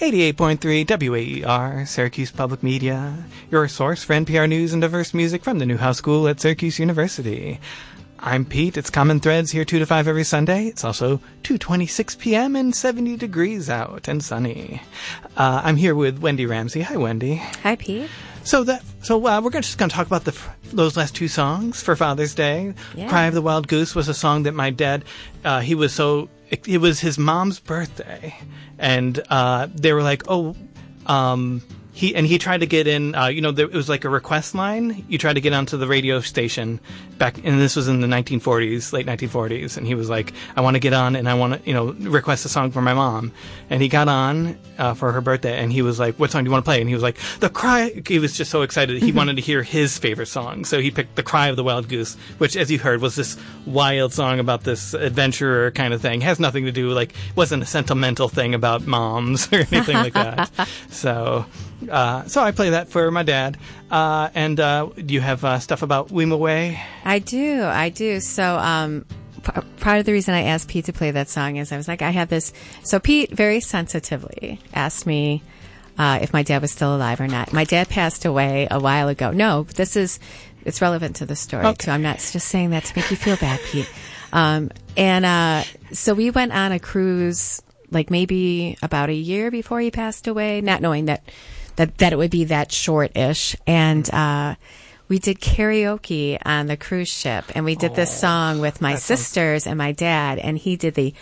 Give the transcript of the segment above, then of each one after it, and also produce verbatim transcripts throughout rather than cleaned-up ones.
eighty-eight point three W A E R, Syracuse Public Media, your source for N P R news and diverse music from the Newhouse School at Syracuse University. I'm Pete. It's Common Threads here two to five every Sunday. It's also two twenty-six p.m. and seventy degrees out and sunny. Uh, I'm here with Wendy Ramsey. Hi, Wendy. Hi, Pete. So that so uh, we're gonna, just going to talk about the those last two songs for Father's Day. Yeah. Cry of the Wild Goose was a song that my dad, uh, he was so, it, it was his mom's birthday. And uh, they were like, oh, um, he and he tried to get in, uh, you know, there, it was like a request line. You tried to get onto the radio station back, and this was in the nineteen forties, late nineteen forties. And he was like, I want to get on and I want to, you know, request a song for my mom. And he got on uh, for her birthday, and he was like, what song do you want to play? And he was like, The Cry. He was just so excited. He wanted to hear his favorite song. So he picked The Cry of the Wild Goose, which, as you heard, was this wild song about this adventurer kind of thing. It has nothing to do, like, wasn't a sentimental thing about moms or anything like that. So... Uh, so I play that for my dad. Uh, and uh, do you have uh, stuff about Weem Away? I do. I do. So um, p- part of the reason I asked Pete to play that song is I was like, I have this. So Pete very sensitively asked me uh, if my dad was still alive or not. My dad passed away a while ago. No, this is, it's relevant to the story, okay. too. I'm not just saying that to make you feel bad, Pete. Um, and uh, so we went on a cruise like maybe about a year before he passed away, not knowing that that that it would be that short-ish. And uh, we did karaoke on the cruise ship, and we did this song with my sisters and my dad, and he did the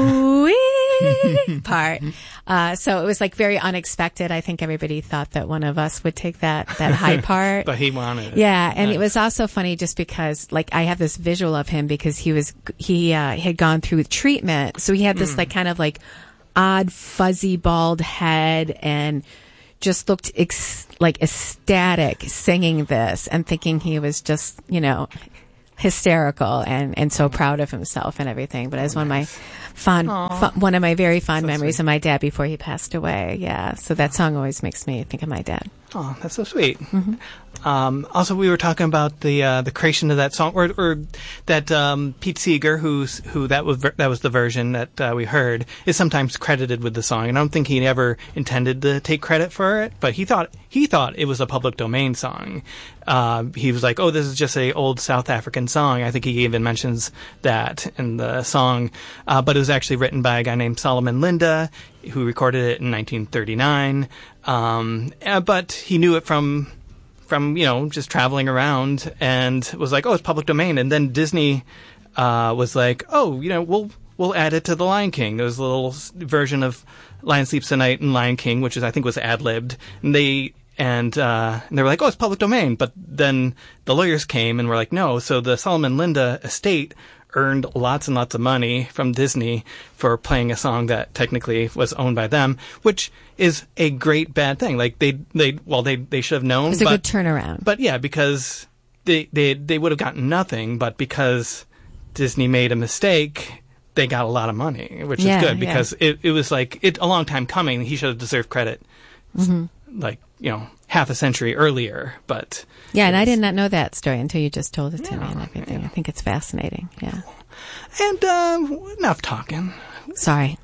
ooh part. Uh, so it was like very unexpected. I think everybody thought that one of us would take that, that high part. But he wanted it. Yeah, and nice. It was also funny just because, like, I have this visual of him because he was, he uh, had gone through treatment. So he had this, mm. like, kind of like odd, fuzzy, bald head, and just looked ex- like ecstatic singing this and thinking he was just, you know, hysterical and, and so proud of himself and everything. But it was one of my fond, fun, one of my very fond so memories sweet. Of my dad before he passed away. Yeah. So that song always makes me think of my dad. Oh, that's so sweet. Mm-hmm. Um, also, we were talking about the uh, the creation of that song, or, or that um, Pete Seeger, who's who that was ver- that was the version that uh, we heard, is sometimes credited with the song. And I don't think he ever intended to take credit for it, but he thought he thought it was a public domain song. Uh, he was like, "Oh, this is just a old South African song." I think he even mentions that in the song, uh, but it was actually written by a guy named Solomon Linda, who recorded it in nineteen thirty-nine. Um, uh, but he knew it from. from, you know, just traveling around, and was like, oh, it's public domain. And then Disney uh, was like, oh, you know, we'll we'll add it to The Lion King. There was a little version of Lion Sleeps Tonight and Lion King, which is, I think, was ad-libbed. And they and, uh, and they were like, oh, it's public domain. But then the lawyers came and were like, no. So the Solomon Linda estate earned lots and lots of money from Disney for playing a song that technically was owned by them, which is a great bad thing. Like they, they, well, they, they should have known. It's a but, good turnaround. But yeah, because they, they, they would have gotten nothing, but because Disney made a mistake, they got a lot of money, which yeah, is good because yeah. it, it was like it a long time coming. He should have deserved credit, mm-hmm. like, you know, half a century earlier, but... Yeah, and I did not know that story until you just told it to yeah, me and everything. Yeah. I think it's fascinating, yeah. And, um, enough talking. Sorry.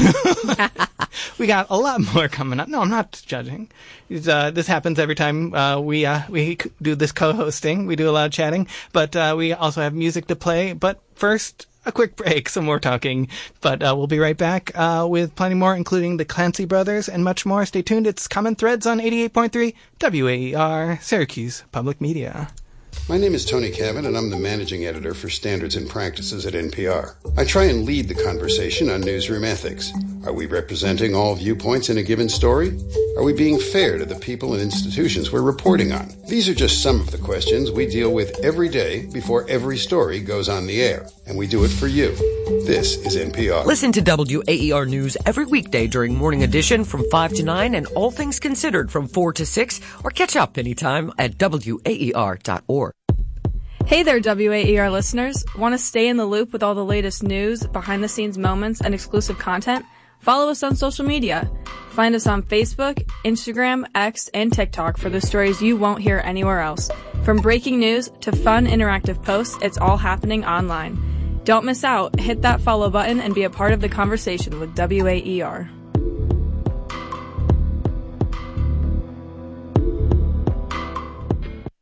We got a lot more coming up. No, I'm not judging. Uh, this happens every time uh, we uh, we do this co-hosting. We do a lot of chatting, but uh, we also have music to play. But first... a quick break, some more talking, but uh, we'll be right back uh, with plenty more, including the Clancy Brothers and much more. Stay tuned. It's Common Threads on eighty-eight point three W A E R, Syracuse Public Media. My name is Tony Cabot, and I'm the managing editor for Standards and Practices at N P R. I try and lead the conversation on newsroom ethics. Are we representing all viewpoints in a given story? Are we being fair to the people and institutions we're reporting on? These are just some of the questions we deal with every day before every story goes on the air. And we do it for you. This is N P R. Listen to W A E R News every weekday during Morning Edition from five to nine and All Things Considered from four to six, or catch up anytime at W A E R dot org. Hey there, W A E R listeners. Want to stay in the loop with all the latest news, behind-the-scenes moments, and exclusive content? Follow us on social media. Find us on Facebook, Instagram, X, and TikTok for the stories you won't hear anywhere else. From breaking news to fun interactive posts, it's all happening online. Don't miss out. Hit that follow button and be a part of the conversation with W A E R.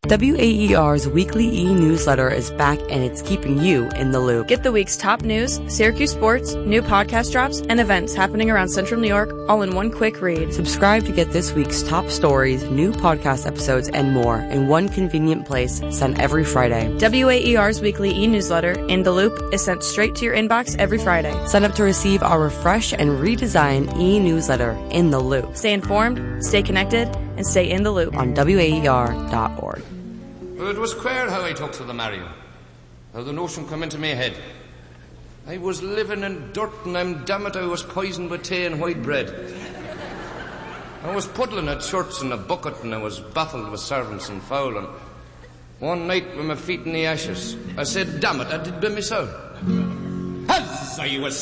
W A E R's weekly e-newsletter is back and it's keeping you in the loop. Get the week's top news, Syracuse sports, new podcast drops, and events happening around Central New York all in one quick read. Subscribe to get this week's top stories, new podcast episodes, and more in one convenient place sent every Friday. W A E R's weekly e-newsletter, In the Loop, is sent straight to your inbox every Friday. Sign up to receive our refreshed and redesigned e-newsletter, In the Loop. Stay informed, stay connected, and stay in the loop on W A E R dot org. It was queer how I took to the Mario. How the notion come into my head. I was living in dirt and I'm damn it I was poisoned with tea and white bread. I was puddling at shirts in a bucket and I was baffled with servants and foul, and one night with my feet in the ashes I said, damn it, I did by myself. As I was